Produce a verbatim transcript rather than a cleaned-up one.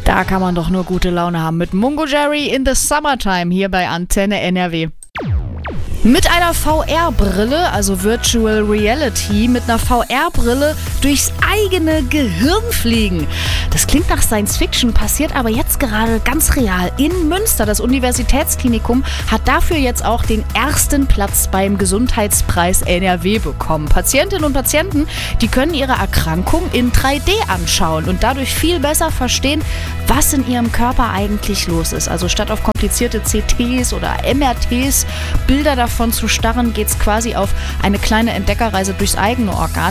Da kann man doch nur gute Laune haben mit Mungo Jerry in the Summertime hier bei Antenne N R W. Mit einer V R-Brille, also Virtual Reality, mit einer V R-Brille durchs eigene Gehirn fliegen. Das klingt nach Science Fiction, passiert aber jetzt gerade ganz real in Münster. Das Universitätsklinikum hat dafür jetzt auch den ersten Platz beim Gesundheitspreis N R W bekommen. Patientinnen und Patienten, die können ihre Erkrankung in drei D anschauen und dadurch viel besser verstehen, was in ihrem Körper eigentlich los ist. Also statt auf komplizierte C Ts oder M R Ts Bilder davon von zu starren, geht es quasi auf eine kleine Entdeckerreise durchs eigene Organ.